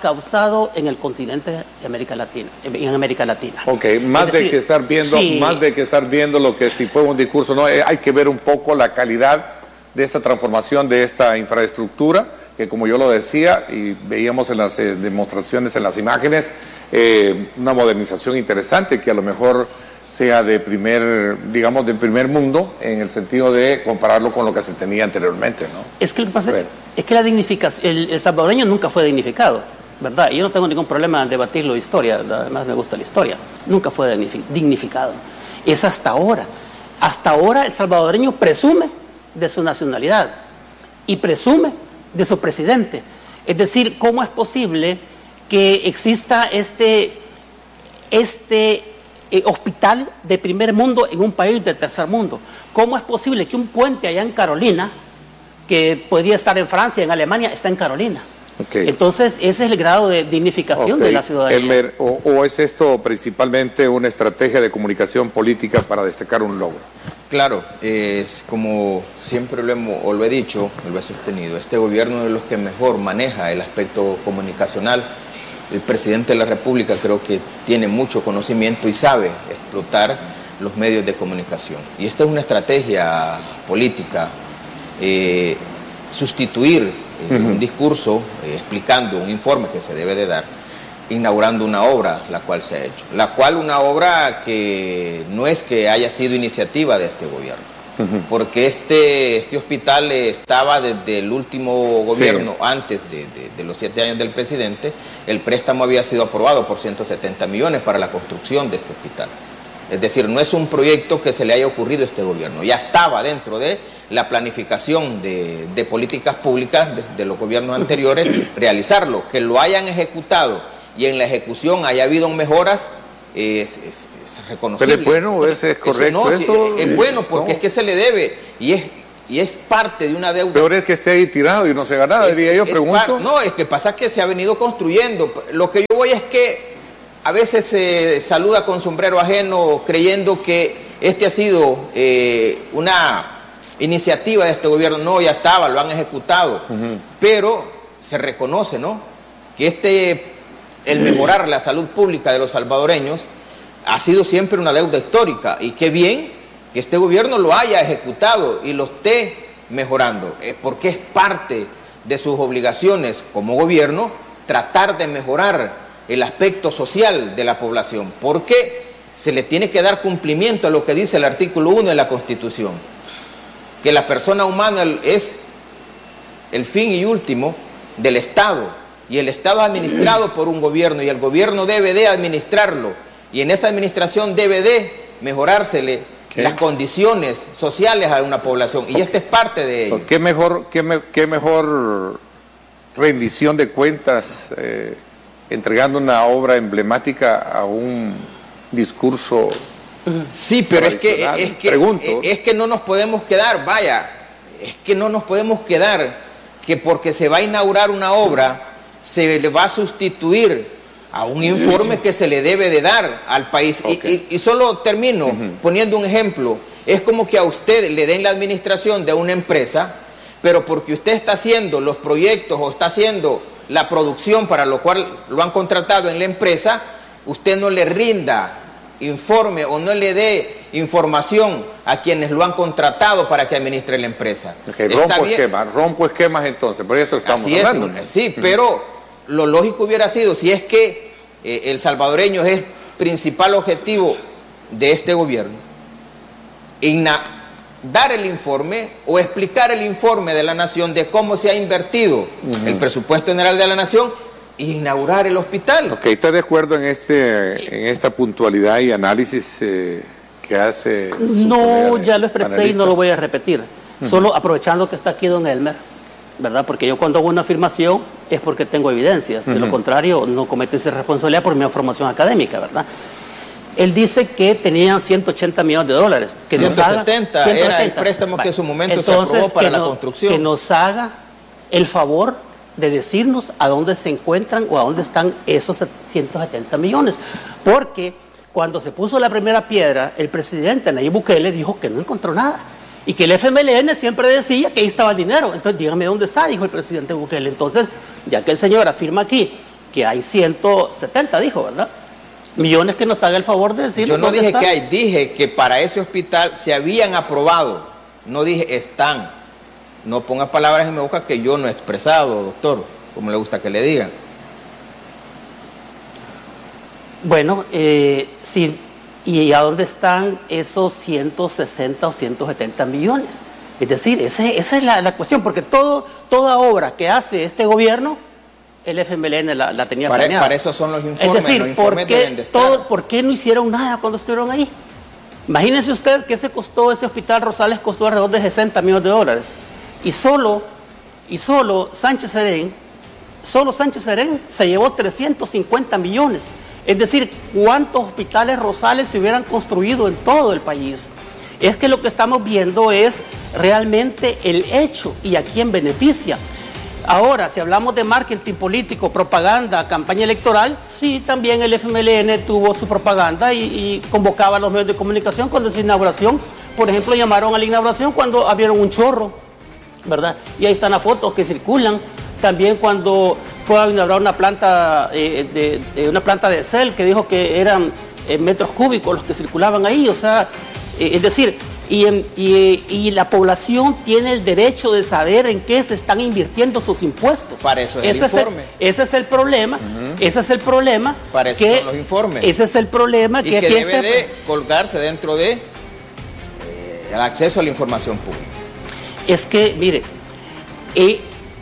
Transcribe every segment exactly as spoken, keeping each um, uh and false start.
causado en el continente de América Latina, en América Latina. Ok, más es de decir, que estar viendo, sí, más de que estar viendo lo que si fue un discurso, no, hay que ver un poco la calidad de esta transformación de esta infraestructura, que como yo lo decía y veíamos en las eh, demostraciones, en las imágenes, eh, una modernización interesante que a lo mejor sea de primer, digamos, de primer mundo, en el sentido de compararlo con lo que se tenía anteriormente, ¿no? Es que lo que pasa es, es que la dignificación, el, el salvadoreño nunca fue dignificado, ¿verdad? Y yo no tengo ningún problema en debatirlo de historia, además me gusta la historia, nunca fue dignificado. Es hasta ahora. Hasta ahora el salvadoreño presume de su nacionalidad y presume de su presidente. Es decir, ¿cómo es posible que exista este, este eh, hospital de primer mundo en un país de tercer mundo? ¿Cómo es posible que un puente allá en Carolina, que podría estar en Francia, en Alemania, está en Carolina? Okay. Entonces, ese es el grado de dignificación okay. de la ciudadanía. Elmer, o, ¿o es esto principalmente una estrategia de comunicación política para destacar un logro? Claro, es como siempre lo, hemos, o lo he dicho, lo he sostenido, este gobierno es de los que mejor maneja el aspecto comunicacional. El presidente de la República creo que tiene mucho conocimiento y sabe explotar los medios de comunicación. Y esta es una estrategia política, eh, sustituir eh, uh-huh. un discurso eh, explicando un informe que se debe de dar, inaugurando una obra la cual se ha hecho, la cual una obra que no es que haya sido iniciativa de este gobierno, uh-huh. porque este, este hospital estaba desde el último gobierno, sí. antes de, de, de los siete años del presidente. El préstamo había sido aprobado por ciento setenta millones para la construcción de este hospital. Es decir, no es un proyecto que se le haya ocurrido a este gobierno, ya estaba dentro de la planificación de, de políticas públicas de, de los gobiernos anteriores, realizarlo. Que lo hayan ejecutado y en la ejecución haya habido mejoras, es, es, es reconocible. Pero es bueno, es, es correcto. Eso, no, eso, es, es bueno porque no. es que se le debe y es, y es parte de una deuda. Peor es que esté ahí tirado y no se haga nada, es, diría yo, pregunto. No, es que pasa que se ha venido construyendo. Lo que yo voy es que a veces se saluda con sombrero ajeno creyendo que este ha sido eh, una iniciativa de este gobierno. No, ya estaba, lo han ejecutado. Uh-huh. Pero se reconoce, ¿no?, que este... el mejorar la salud pública de los salvadoreños ha sido siempre una deuda histórica, y qué bien que este gobierno lo haya ejecutado y lo esté mejorando, eh, porque es parte de sus obligaciones como gobierno tratar de mejorar el aspecto social de la población, porque se le tiene que dar cumplimiento a lo que dice el artículo uno de la Constitución, que la persona humana es el fin y último del Estado. Y el Estado es administrado por un gobierno y el gobierno debe de administrarlo. Y en esa administración debe de mejorársele ¿Qué? las condiciones sociales a una población. Y esta es parte de ello. ¿Qué mejor, qué me, qué mejor rendición de cuentas eh, entregando una obra emblemática a un discurso? Sí, pero es que, es, que, Pregunto. es que no nos podemos quedar, vaya, es que no nos podemos quedar que porque se va a inaugurar una obra se le va a sustituir a un informe que se le debe de dar al país. Okay. Y, y, y solo termino uh-huh. poniendo un ejemplo. Es como que a usted le den la administración de una empresa, pero porque usted está haciendo los proyectos o está haciendo la producción para lo cual lo han contratado en la empresa, usted no le rinda informe o no le dé información a quienes lo han contratado para que administre la empresa. Okay, rompo esquemas, rompo esquemas entonces, por eso estamos Así hablando. Es, sí, pero lo lógico hubiera sido, si es que eh, el salvadoreño es el principal objetivo de este gobierno, igna- dar el informe o explicar el informe de la Nación de cómo se ha invertido uh-huh. el presupuesto general de la Nación, inaugurar el hospital. Ok, ¿está de acuerdo en este en esta puntualidad y análisis eh, que hace? No, ya lo expresé analista. Y no lo voy a repetir. Uh-huh. Solo aprovechando que está aquí don Elmer, ¿verdad? Porque yo cuando hago una afirmación es porque tengo evidencias. Uh-huh. De lo contrario, no cometo esa responsabilidad por mi formación académica, ¿verdad? Él dice que tenían ciento ochenta millones de dólares. Que ciento setenta nos haga, era el préstamo que en su momento Entonces, se aprobó para la no, construcción. Que nos haga el favor de decirnos a dónde se encuentran o a dónde están esos ciento setenta millones. Porque cuando se puso la primera piedra, el presidente Nayib Bukele dijo que no encontró nada. Y que el F M L N siempre decía que ahí estaba el dinero. Entonces, dígame dónde está, dijo el presidente Bukele. Entonces, ya que el señor afirma aquí que hay ciento setenta, dijo, ¿verdad? Millones que nos haga el favor de decir. Yo no dije están. que hay, dije que para ese hospital se habían aprobado, no dije están. No ponga palabras en mi boca que yo no he expresado, doctor, como le gusta que le digan. Bueno, eh, sí, ¿y a dónde están esos ciento sesenta o ciento setenta millones? Es decir, ese, esa es la, la cuestión, porque todo, toda obra que hace este gobierno, el F M L N la, la tenía para, planeada. Para eso son los informes, es decir, los informes ¿por qué, deben de estar. todo, ¿por qué no hicieron nada cuando estuvieron ahí? Imagínense usted que ese costó, ese hospital Rosales costó alrededor de sesenta millones de dólares. Y solo, y solo Sánchez Serén, solo Sánchez Serén se llevó trescientos cincuenta millones. Es decir, ¿cuántos hospitales Rosales se hubieran construido en todo el país? Es que lo que estamos viendo es realmente el hecho y a quién beneficia. Ahora, si hablamos de marketing político, propaganda, campaña electoral, sí, también el F M L N tuvo su propaganda y, y convocaba a los medios de comunicación cuando es inauguración. Por ejemplo, llamaron a la inauguración cuando abrieron un chorro, ¿verdad? Y ahí están las fotos que circulan. También cuando fue a inaugurar una planta, eh, de, de una planta de Cel, que dijo que eran eh, metros cúbicos los que circulaban ahí. O sea, eh, es decir, y, y, y la población tiene el derecho de saber en qué se están invirtiendo sus impuestos. Para eso es ese el informe. Es el, ese es el problema. Uh-huh. Ese es el problema. Para eso que, son los informes. Ese es el problema. Y que, que que debe este, de colgarse dentro de eh, el acceso a la información pública. Es que, mire, eh,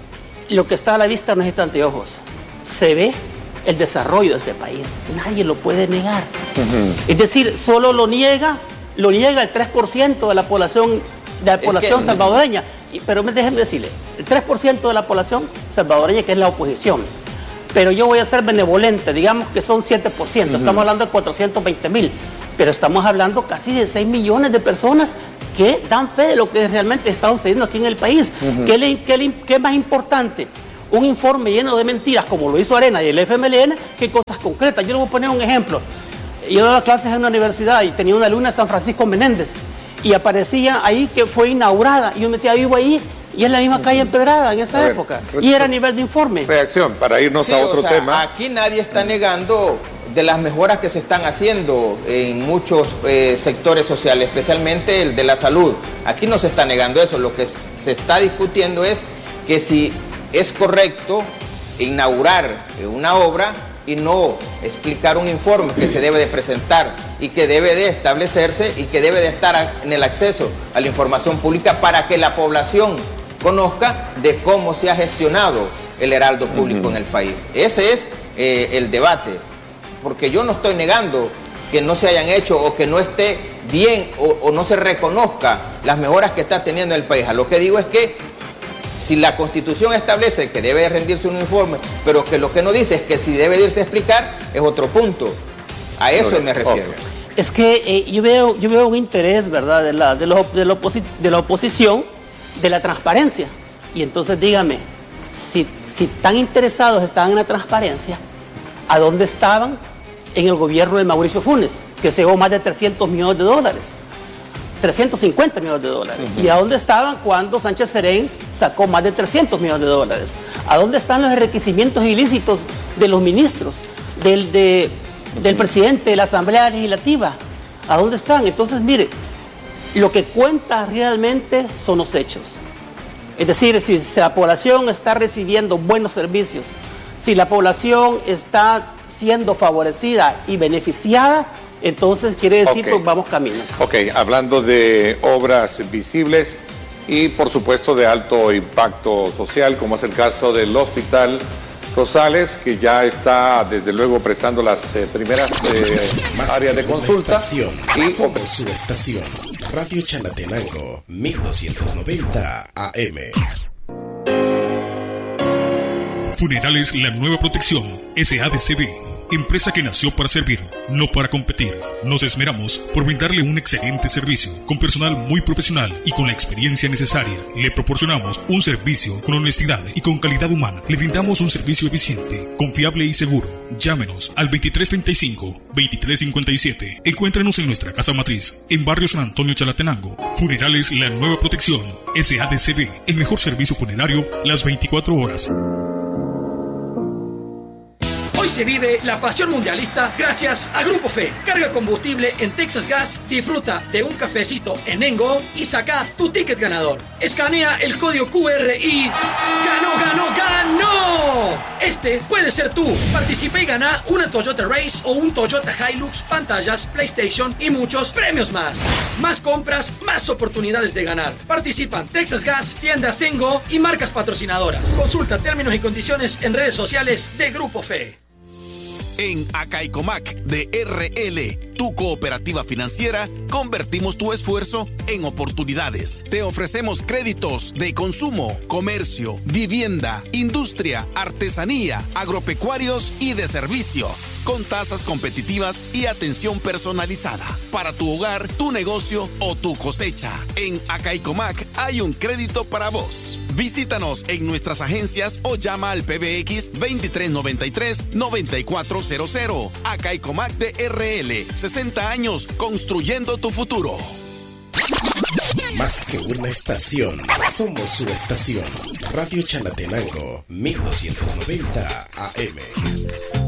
lo que está a la vista no es de anteojos. Se ve el desarrollo de este país. Nadie lo puede negar. Uh-huh. Es decir, solo lo niega, lo niega el tres por ciento de la población, de la población que, salvadoreña. Y, pero déjenme decirle, el tres por ciento de la población salvadoreña, que es la oposición. Pero yo voy a ser benevolente, digamos que son siete por ciento. Uh-huh. Estamos hablando de cuatrocientos veinte mil. Pero estamos hablando casi de seis millones de personas que dan fe de lo que realmente está sucediendo aquí en el país. Uh-huh. ¿Qué, le, qué, le, ¿Qué es más importante? Un informe lleno de mentiras, como lo hizo Arena y el F M L N, que cosas concretas. Yo le voy a poner un ejemplo. Yo daba clases en una universidad y tenía una alumna de San Francisco Menéndez, y aparecía ahí que fue inaugurada, y yo me decía, vivo ahí, y es la misma calle empedrada en esa época, y era a nivel de informe. Reacción, para irnos sí, a otro o sea, tema. Aquí nadie está negando de las mejoras que se están haciendo en muchos eh, sectores sociales, especialmente el de la salud. Aquí no se está negando eso, lo que se está discutiendo es que si es correcto inaugurar una obra y no explicar un informe que se debe de presentar y que debe de establecerse y que debe de estar en el acceso a la información pública para que la población conozca de cómo se ha gestionado el heraldo público uh-huh. en el país. Ese es eh, el debate, porque yo no estoy negando que no se hayan hecho o que no esté bien o, o no se reconozca las mejoras que está teniendo el país. A lo que digo es que si la Constitución establece que debe rendirse un informe, pero que lo que no dice es que si debe irse a explicar, es otro punto. A eso okay. me refiero. Okay. Es que eh, yo veo yo veo un interés, ¿verdad?, de la, de, lo, de, la oposi- de la oposición, de la transparencia. Y entonces dígame, si, si tan interesados estaban en la transparencia, ¿a dónde estaban en el gobierno de Mauricio Funes, que se llevó más de trescientos millones de dólares? trescientos cincuenta millones de dólares. Uh-huh. ¿Y a dónde estaban cuando Sánchez Serén sacó más de trescientos millones de dólares? ¿A dónde están los enriquecimientos ilícitos de los ministros, del, de, uh-huh. del presidente de la Asamblea Legislativa? ¿A dónde están? Entonces, mire, lo que cuenta realmente son los hechos. Es decir, si la población está recibiendo buenos servicios, si la población está siendo favorecida y beneficiada, entonces quiere decir que okay. vamos caminos. Ok, hablando de obras visibles y por supuesto de alto impacto social, como es el caso del Hospital Rosales, que ya está desde luego prestando las eh, primeras eh, áreas de consulta. Estación, y somos su estación, Radio Chalatenango, mil doscientos noventa A M. Funerales La Nueva Protección, S A D C B. Empresa que nació para servir, no para competir. Nos esmeramos por brindarle un excelente servicio, con personal muy profesional y con la experiencia necesaria. Le proporcionamos un servicio con honestidad y con calidad humana. Le brindamos un servicio eficiente, confiable y seguro. Llámenos al veintitrés treinta y cinco, veintitrés cincuenta y siete. Encuéntrenos en nuestra casa matriz, en Barrio San Antonio, Chalatenango. Funerales La Nueva Protección, S A D C B. El mejor servicio funerario las veinticuatro horas. Hoy se vive la pasión mundialista gracias a Grupo Fe. Carga combustible en Texas Gas, disfruta de un cafecito en Engo y saca tu ticket ganador. Escanea el código Q R y ¡ganó, ganó, ganó! Este puede ser tú. Participa y gana una Toyota Race o un Toyota Hilux, pantallas, PlayStation y muchos premios más. Más compras, más oportunidades de ganar. Participan Texas Gas, tiendas Engo y marcas patrocinadoras. Consulta términos y condiciones en redes sociales de Grupo Fe. En Acaicomac de R L, tu cooperativa financiera, convertimos tu esfuerzo en oportunidades. Te ofrecemos créditos de consumo, comercio, vivienda, industria, artesanía, agropecuarios y de servicios, con tasas competitivas y atención personalizada para tu hogar, tu negocio o tu cosecha. En Acaicomac hay un crédito para vos. Visítanos en nuestras agencias o llama al P B X veintitrés noventa y tres noventa y cuatro cero cero. Acaicomac de R L, sesenta años construyendo tu futuro. Más que una estación, somos su estación. Radio Chalatenango, mil doscientos noventa A M.